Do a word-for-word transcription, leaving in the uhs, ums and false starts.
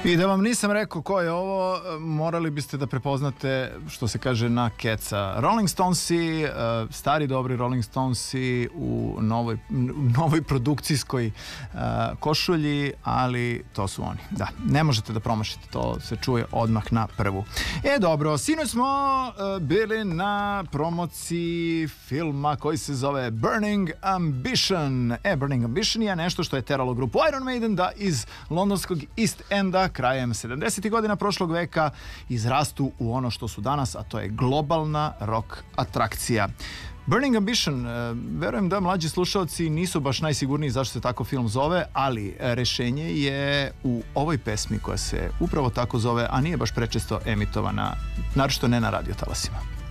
I da vam nisam rekao ko je ovo, morali biste da prepoznate, što se kaže, na keca. Rolling Stonesi, stari dobri Rolling Stonesi u novoj, novoj produkcijskoj košulji, ali to su oni. Da, ne možete da promašite, to se čuje odmah na prvu. E, dobro, sinoć smo bili na promociji filma koji se zove Burning Ambition. E, Burning Ambition je nešto što je teralo grupu Iron Maiden da iz londonskog East Enda krajem sedamdesetih godina prošlog veka izrastu u ono što su danas, a to je globalna rock atrakcija. Burning Ambition, verujem da mlađi slušalci nisu baš najsigurniji zašto se tako film zove, ali rešenje je u ovoj pesmi koja se upravo tako zove, a nije baš prečesto emitovana, naročito ne na radiotalasima.